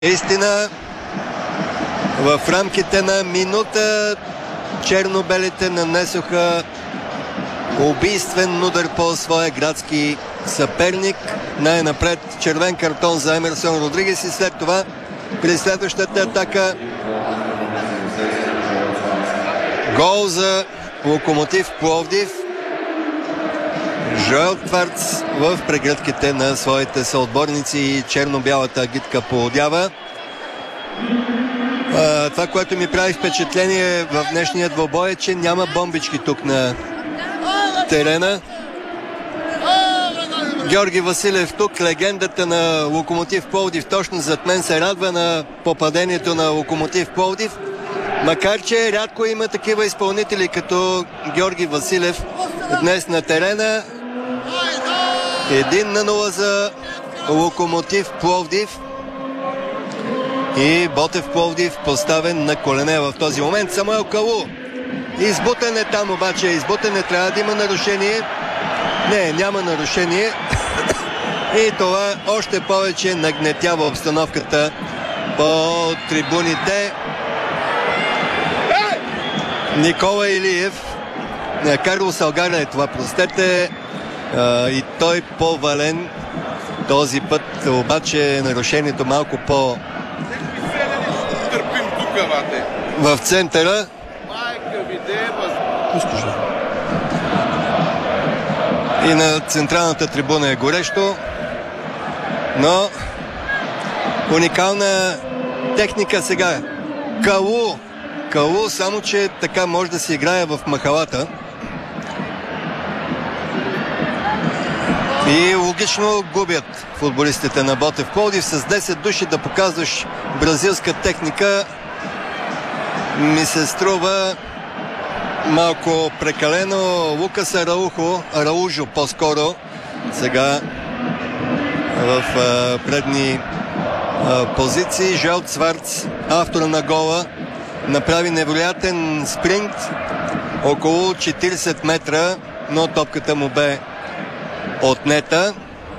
Истина, в рамките на минута черно-белите нанесоха убийствен удар по своя градски съперник. Най-напред червен картон за Емерсон Родригес и след това при следващата атака гол за Локомотив Пловдив. Жоел Тварц в прегръдките на своите съотборници и черно-бялата агитка поодява. Това, което ми прави впечатление в днешния двобой е, че няма бомбички тук на терена. Георги Василев тук, легендата на Локомотив Пловдив, точно зад мен се радва на попадението на Локомотив Пловдив. Макар че рядко има такива изпълнители като Георги Василев днес на терена. 1-0 за Локомотив Пловдив. И Ботев Пловдив поставен на колене в този момент. Самуел Калу. Избутен е там обаче. Избутен е, трябва да има нарушение. Не, няма нарушение. И това още повече нагнетява обстановката по трибуните. Никола Илиев. Карлос Алгара е това, простете. И той повален. Този път обаче нарушението малко по... в центъра. И на централната трибуна е горещо. Но уникална техника сега. Калу, само че така може да се играе в махалата. И логично губят футболистите на Ботев Пловдив. С 10 души да показваш бразилска техника ми се струва малко прекалено. Лукас Араужо по-скоро сега в предни позиции. Жоел Тварц, автора на гола, направи невероятен спринт около 40 метра, но топката му бе отнета.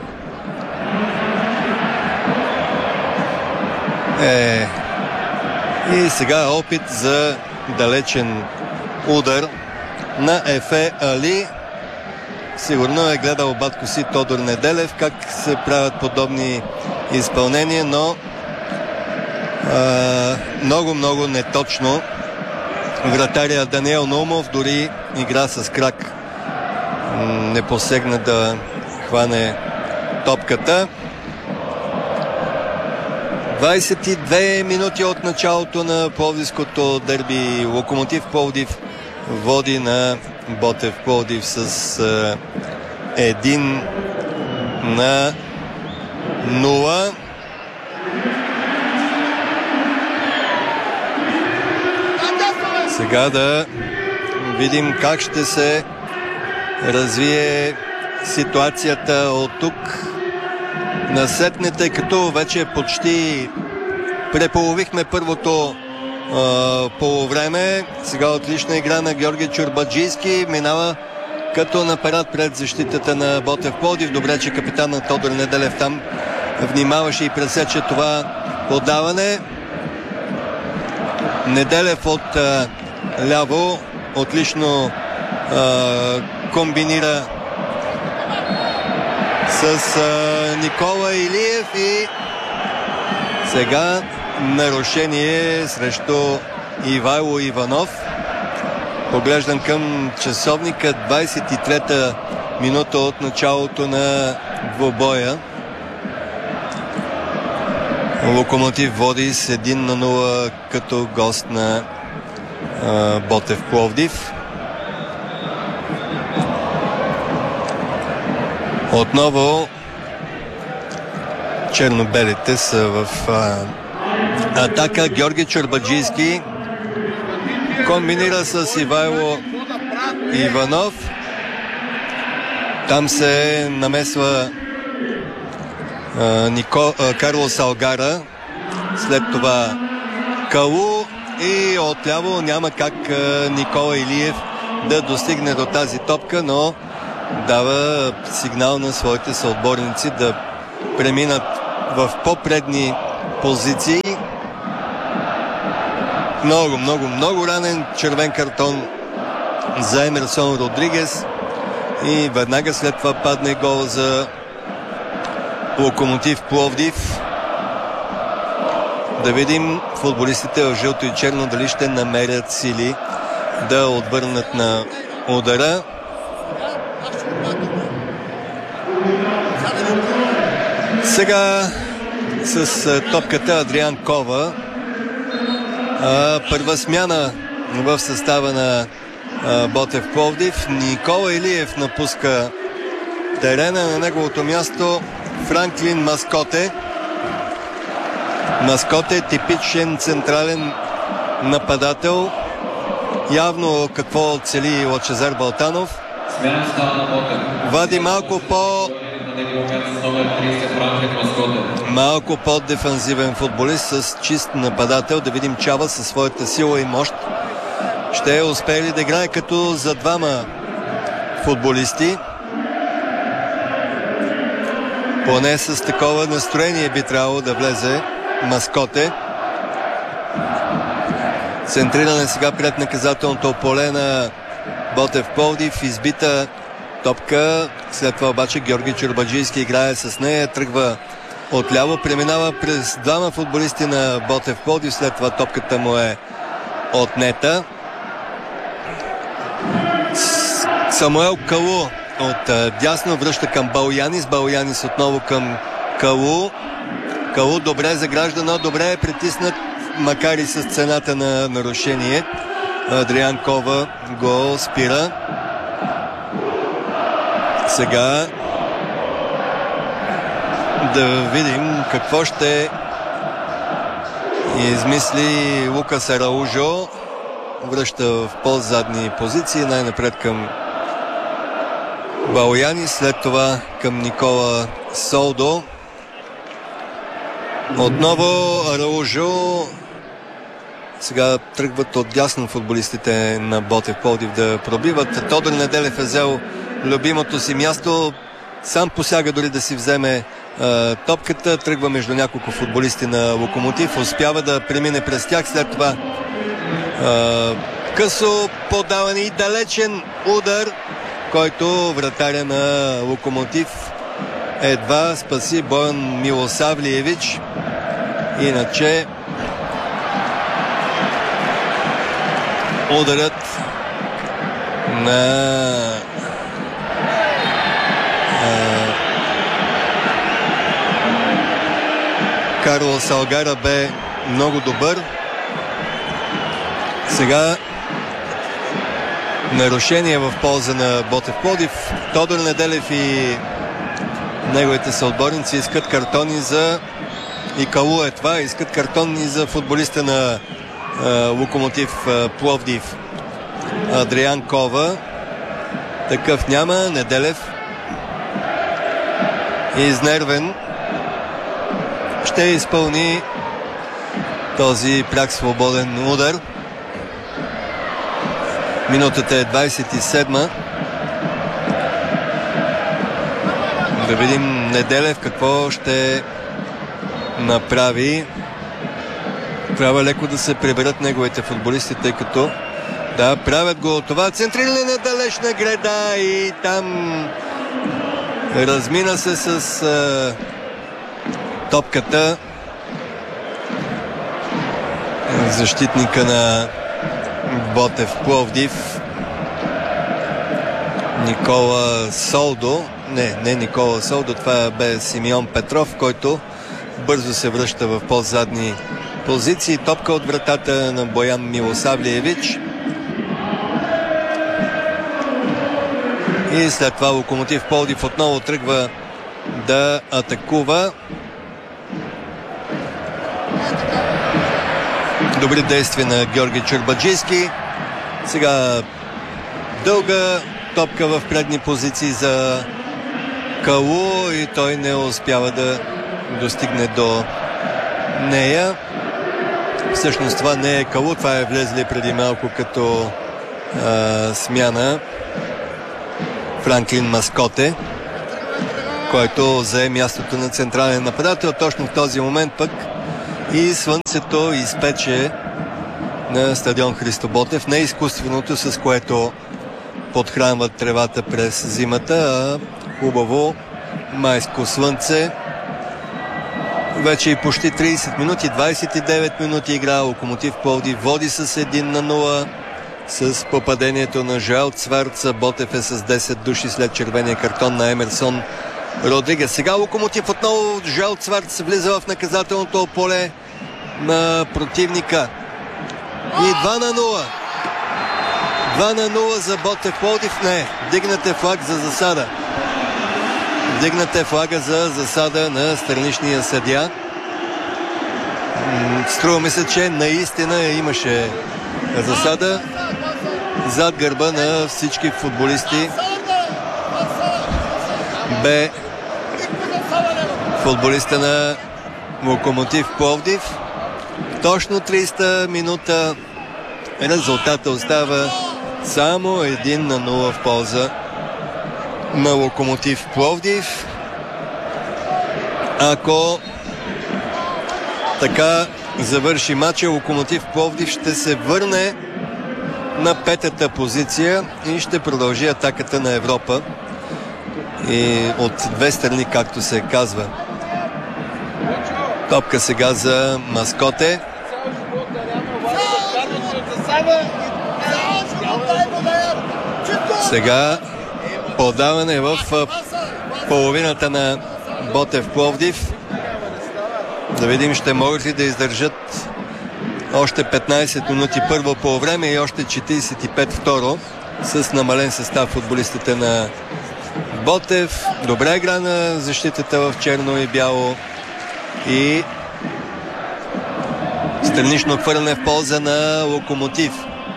И сега опит за далечен удар на Ефе Али. Сигурно е гледал батко си Тодор Неделев как се правят подобни изпълнения, но много неточно. Вратаря Даниел Наумов дори игра с крак не посегна да хване топката. 22 минути от началото на пловдивското дерби. Локомотив Пловдив води на Ботев Пловдив с 1-0. Сега да видим как ще се развие ситуацията от тук насетне, тъй като вече почти преполовихме първото полувреме. Сега отлична игра на Георги Чорбаджийски. Минава като напарат пред защитата на Ботев Пловдив. Добре, че капитанът Тодор Неделев там внимаваше и пресече това подаване. Неделев от ляво отлично комбинира с Никола Илиев и сега нарушение срещу Ивайло Иванов. Поглеждам към часовника, 23-та минута от началото на двубоя. Локомотив води с 1-0 като гост на Ботев Пловдив. Отново черно-белите са в атака. Георги Чорбаджийски комбинира с Ивайло Иванов. Там се намесва Карлос Алгара. След това Калу и отляво няма как Никола Илиев да достигне до тази топка, но дава сигнал на своите съотборници да преминат в по-предни позиции. Много ранен червен картон за Емерсон Родригес и веднага след това падне гол за Локомотив Пловдив. Да видим футболистите в жълто и черно дали ще намерят сили да отвърнат на удара. Сега с топката Адриан Кова. Първа смяна в състава на Ботев Пловдив. Никола Илиев напуска терена. На неговото място Франклин Маскоте. Маскоте е типичен централен нападател. Явно какво цели Лъчезар Балтанов. Вади малко по-дефанзивен футболист с чист нападател. Да видим Чава със своята сила и мощ ще успее ли да играе като за двама футболисти. Поне с такова настроение би трябвало да влезе Маскоте. Центриране сега пред наказателното поле на Ботев Пловдив. Избита топка. След това обаче Георги Чорбаджийски играе с нея. Тръгва отляво. Преминава през двама футболисти на Ботев Пловдив. След това топката му е отнета. Самуел Калу от дясно връща към Балянис. Балянис отново към Калу. Калу добре загражда, но добре е притиснат, макар и с цената на нарушение. Адриан Кова го спира. Сега да видим какво ще измисли Лукас Араужо. Връща в по-задни позиции. Най-напред към Балянис, след това към Никола Солдо. Отново Араужо. Сега тръгват от дясно футболистите на Ботев Пловдив да пробиват. Тодор Неделев е взел любимото си място. Сам посяга дори да си вземе топката. Тръгва между няколко футболисти на Локомотив. Успява да премине през тях. След това късо подаване и далечен удар, който вратаря на Локомотив едва спаси Боян Милосавлиевич. Иначе ударът на Карло Салгара бе много добър. Сега нарушение в полза на Ботев Пловдив. Тодор Неделев и неговите съотборници искат картони за и Калу е това. Искат картони за футболиста на Локомотив Пловдив Адриан Кова. Такъв няма. Неделев изнервен ще изпълни този пряк свободен удар. Минутата е 27. Да видим Неделев какво ще направи. Трябва леко да се приберат неговите футболисти, тъй като да, правят го това. Центриране на далечна града и там размина се с топката защитника на Ботев Пловдив Никола Солдо. Не Никола Солдо, това бе Симеон Петров, който бързо се връща в по-задни позиции. Топка от вратата на Боян Милосавлиевич. И след това Локомотив Пловдив отново тръгва да атакува. Добри действия на Георги Чорбаджийски. Сега дълга топка в предни позиции за Калу и той не успява да достигне до нея. Всъщност това не е Калу, това е влезли преди малко като смяна Франклин Маскоте, който зае мястото на централен нападател. Точно в този момент пък и слънцето изпече на стадион Христо Ботев. Не изкуственото, с което подхранват тревата през зимата, а хубаво майско слънце. Вече и почти 30 минути, 29 минути игра. Локомотив Пловдив води с 1-0 с попадението на Жоел Цварца. Ботев е с 10 души след червения картон на Емерсон Родригес. Сега Локомотив отново. Жоел Цварц влиза в наказателното поле на противника. И 2-0. 2-0 за Ботев Пловдив. Не, дигнат е флаг за засада. Дигнат е флага за засада на страничния съдия. Струва ми се, че наистина имаше засада зад гърба на всички футболисти. Бе футболиста на Локомотив Пловдив. Точно 30-та минута. Резултата остава само 1-0 в полза на Локомотив Пловдив. Ако така завърши матча, Локомотив Пловдив ще се върне на 5-та позиция и ще продължи атаката на Европа. И от две страни, както се казва. Топка сега за Маскоте. Сега подаване в половината на Ботев Пловдив. Да видим, ще могат ли да издържат още 15 минути първо по време и още 45 второ с намален състав футболистите на Ботев. Добра игра на защитата в черно и бяло и странично хвърляне в полза на Локомотив.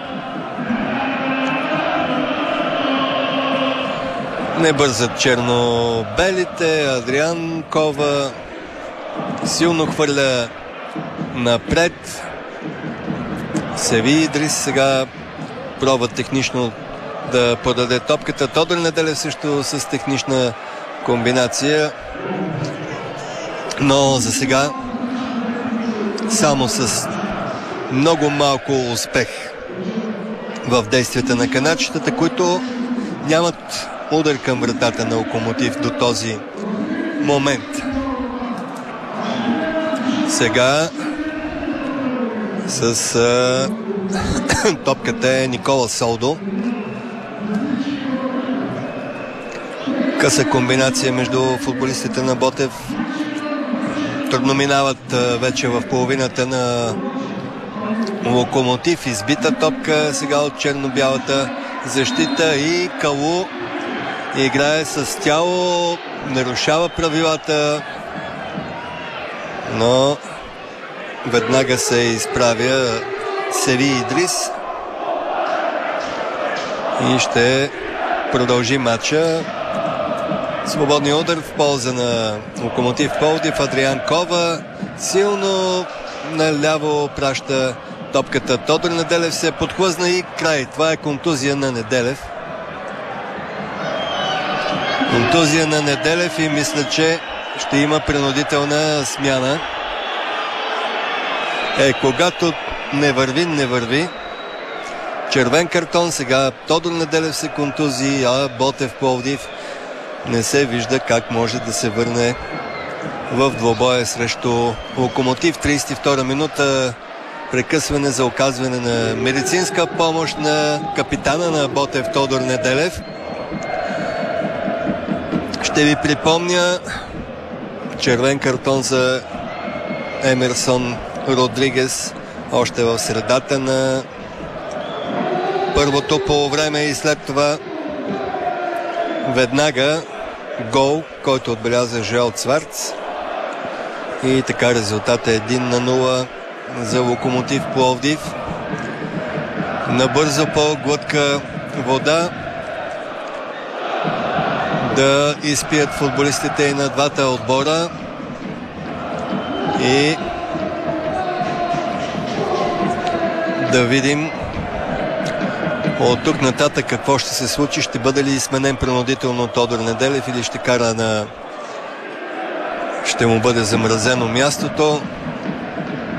Не бързат черно-белите. Адриан Кова силно хвърля напред. Севи Идрис сега пробва технично да подаде топката. Тодор Неделев също с технична комбинация. Но за сега само с много малко успех в действията на канадчетата, които нямат удар към вратата на Локомотив до този момент. Сега с топката е Никола Солдо. Къса комбинация между футболистите на Ботев. Трудно минават вече в половината на Локомотив. Избита топка сега от черно-бялата защита и Калу играе с тяло, нарушава правилата, но веднага се изправя Севи Идрис и ще продължи матча. Свободния удар в полза на Локомотив Пловдив. Адриан Кова силно наляво праща топката. Тодор Неделев се подхлъзна и край. Това е контузия на Неделев. Контузия на Неделев и мисля, че ще има принудителна смяна. Когато не върви, не върви. Червен картон. Сега Тодор Неделев се контузи, а Ботев Пловдив не се вижда как може да се върне в двобоя срещу Локомотив. 32 минута. Прекъсване за оказване на медицинска помощ на капитана на Ботев Тодор Неделев. Ще ви припомня червен картон за Емерсон Родригес още в средата на първото полувреме и след това веднага гол, който отбеляза Жоел Цварц. И така резултат е 1-0 за Локомотив Пловдив. Набързо по глътка вода да изпият футболистите и на двата отбора. И да видим от тук нататък какво ще се случи. Ще бъде ли сменен принудително Тодор Неделев или ще кара на... ще му бъде замразено мястото.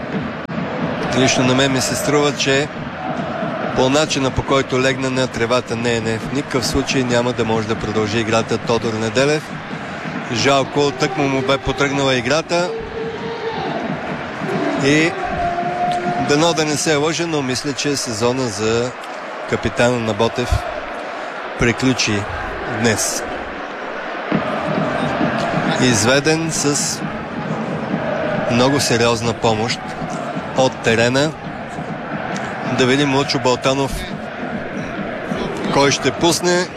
Лично на мен ми се струва, че по начина, по който легна на тревата, не, в никакъв случай няма да може да продължи играта Тодор Неделев. Жалко, тъкмо му бе потръгнала играта и дано да не се лъжа, но мисля, че сезона за капитана на Ботев приключи днес. Изведен с много сериозна помощ от терена. Да видим Лъчо Балтанов кой ще пусне.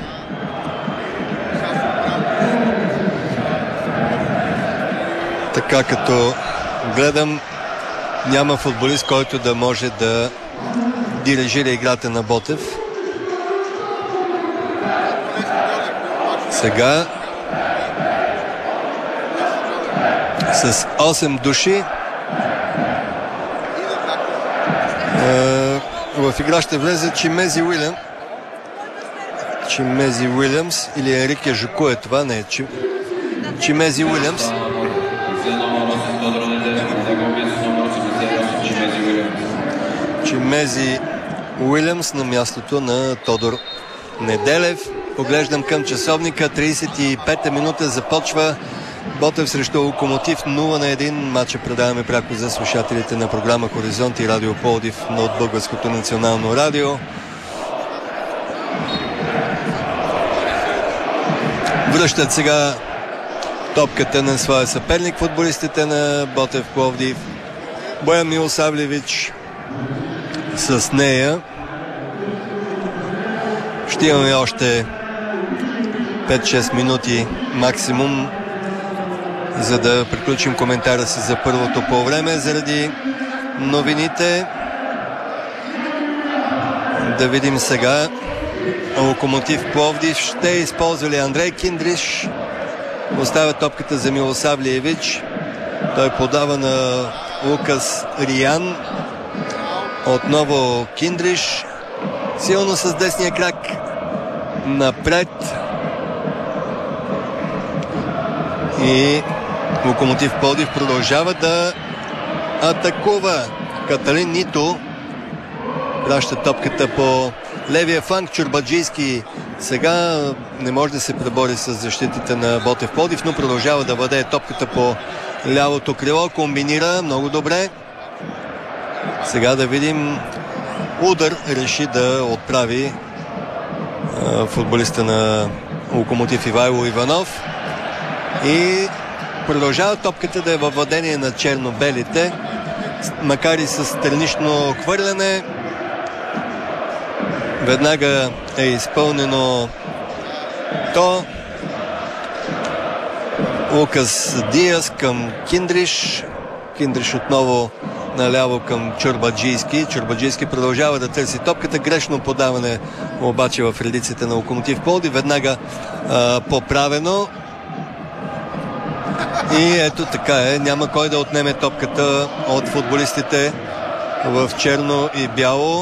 Така като гледам, няма футболист, който да може да дирижира играта на Ботев. Сега с 8 души в игра ще влезе Чимези Уилямс или Ерике Жуку е това, не е Чимези Уилямс. Чимези Уилямс на мястото на Тодор Неделев. Поглеждам към часовника. 35-та минута започва Ботев срещу Локомотив 0-1. Матча предаваме пряко за слушателите на програма Хоризонт и Радио Пловдив от Българското национално радио. Връщат сега топката на своя съперник футболистите на Ботев Пловдив. Боян Милосавлевич с нея. Ще имаме още 5-6 минути максимум, за да приключим коментара си за първото полувреме. Заради новините да видим сега Локомотив Пловдив ще използва ли Андрей Киндриш. Оставя топката за Милосавлиевич. Той подава на Лукас Риян. Отново Киндриш. Силно с десния крак напред. И Локомотив Пловдив продължава да атакува. Каталин Нито праща топката по левия фланг. Чорбаджийски сега не може да се пребори с защитите на Ботев Пловдив, но продължава да владее топката по лявото крило. Комбинира много добре. Сега да видим удар реши да отправи футболиста на Локомотив Ивайло Иванов. И продължава топката да е във владение на черно-белите, макар и с странично хвърляне. Веднага е изпълнено то. Лукас Диас към Киндриш. Киндриш отново наляво към Чорбаджийски. Чорбаджийски продължава да търси топката. Грешно подаване обаче в редиците на Локомотив Пловдив. Веднага поправено. И ето така е. Няма кой да отнеме топката от футболистите в черно и бяло.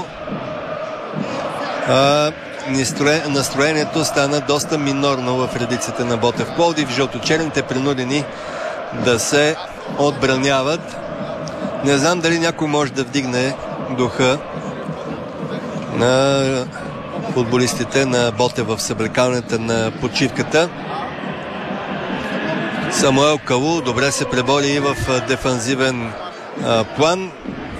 Настроението стана доста минорно в редиците на Ботев Пловдив. Жълточерните принудени да се отбраняват. Не знам дали някой може да вдигне духа на футболистите на Ботев в съблекалната на почивката. Самуел Калу добре се пребори и в дефанзивен план.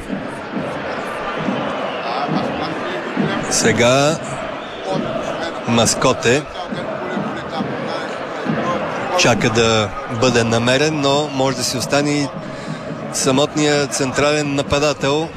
Сега Маскоте чака да бъде намерен, но може да си остане и самотния централен нападател,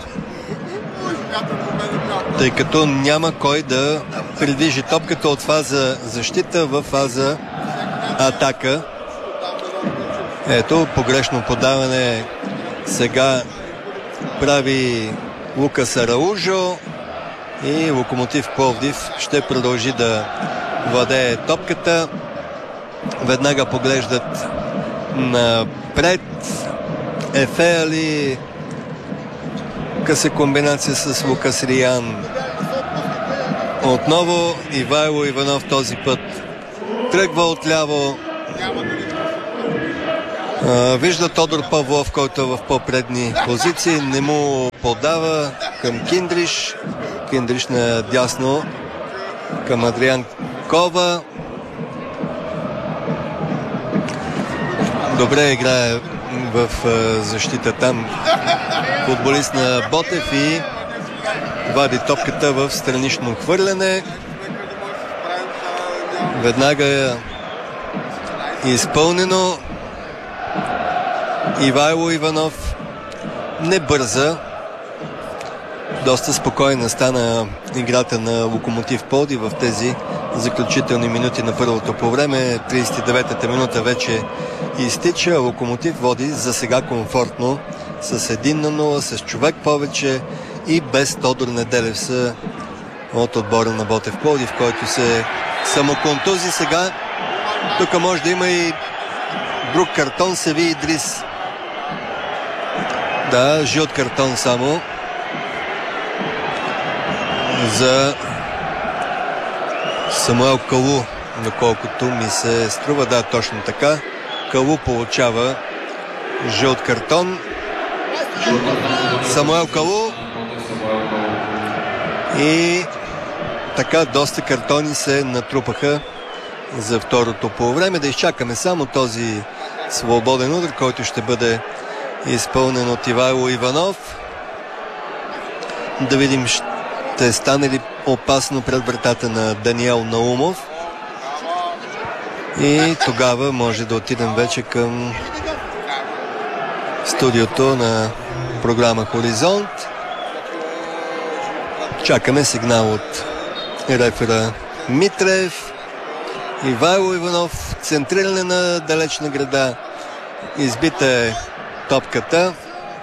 тъй като няма кой да придвижи топката от фаза защита в фаза атака. Ето, погрешно подаване сега прави Лукас Араужо и Локомотив Пловдив ще продължи да владее топката. Веднага поглеждат напред. Ефе ли къса комбинация с Лукас Риян. Отново Ивайло Иванов този път тръгва отляво. Вижда Тодор Павлов, който е в по-предни позиции. Не му подава към Киндриш. Киндриш на дясно към Адриан Кова. Добре играе в защита там футболист на Ботев и вади топката в странично хвърляне. Веднага е изпълнено. Ивайло Иванов не бърза. Доста спокойна стана играта на Локомотив Пловдив в тези заключителни минути на първото по време. 39-та минута вече изтича. Локомотив води за сега комфортно с 1-0, с човек повече и без Тодор Неделев от отбора на Ботев Пловдив, който се самоконтузи сега. Тук може да има и друг картон. Севи Идрис. Да, жълт картон само за Самуел Калу, доколкото ми се струва. Да, точно така. Калу получава жълт картон. Самуел Калу. И така доста картони се натрупаха за второто полувреме. Да изчакаме само този свободен удар, който ще бъде изпълнен от Ивайло Иванов. Да видим ще стане ли опасно пред вратата на Даниел Наумов. И тогава може да отидем вече към студиото на програма Хоризонт. Чакаме сигнал от рефера Митрев. Ивайло Иванов, центриране на далечна града. Избита е топката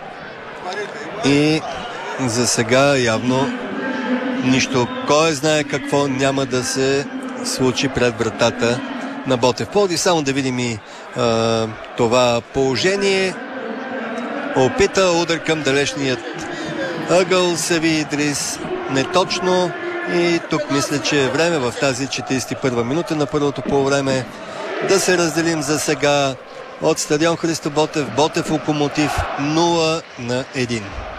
и за сега явно нищо, кой знае какво няма да се случи пред вратата на Ботев Пловдив. Само да видим и това положение. Опита удар към далечният ъгъл Севи Идрис. Неточно. И тук мисля, че е време в тази 41-а минута на първото полувреме да се разделим за сега от стадион Христо Ботев. Ботев Локомотив 0-1.